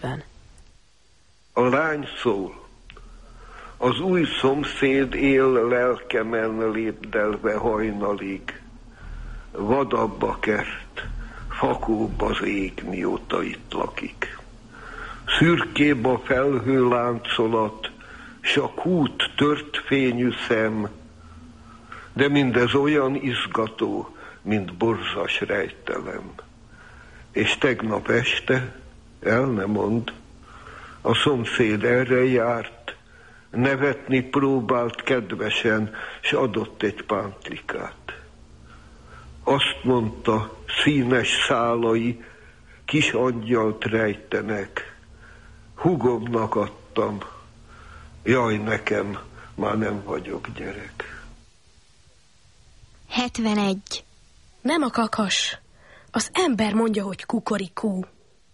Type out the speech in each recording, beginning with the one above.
50. A lány szól. Az új szomszéd él lelkemen lépdelve hajnalig. Vadabb a kert, fakóbb az ég, mióta itt lakik. Szürkébb a felhőláncolat, s a kút tört fényű szem, de mindez olyan izgató, mint borzas rejtelem. És tegnap este, el ne mond, a szomszéd erre járt, nevetni próbált kedvesen, s adott egy pántlikát. Azt mondta, színes szálai kis angyalt rejtenek. Húgomnak adtam, jaj, nekem már nem vagyok gyerek. 71. Nem a kakas. Az ember mondja, hogy kukorikú.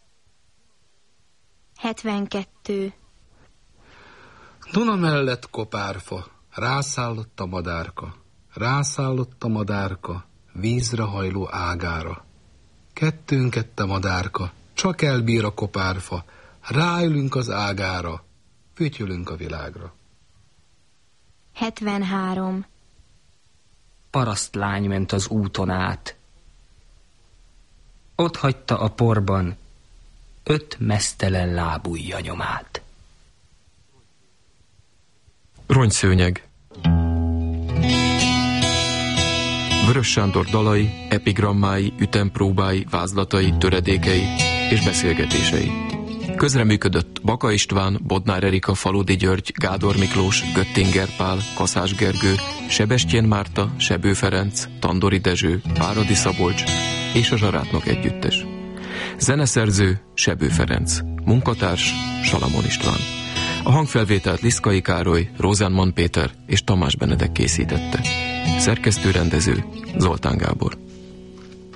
72. Duna mellett kopárfa, rászállott a madárka, rászállott a madárka, vízre hajló ágára. Kettőnk a madárka, csak elbír a kopárfa, ráülünk az ágára, fütyülünk a világra. 73. Parasztlány ment az úton át. Ott hagyta a porban 5 meztelen lábujja nyomát. Rongyszőnyeg. Vörös Sándor dalai, epigrammái, ütempróbái, vázlatai, töredékei és beszélgetései. Közreműködött Baka István, Bodnár Erika, Faludi György, Gádor Miklós, Göttinger Pál, Kaszás Gergő, Sebestyén Márta, Sebő Ferenc, Tandori Dezső, Váradi Szabolcs és a Zsarátnok együttes. Zeneszerző Sebő Ferenc, munkatárs Salamon István. A hangfelvételt Liszkai Károly, Rózánman Péter és Tamás Benedek készítette. Szerkesztő-rendező Zoltán Gábor.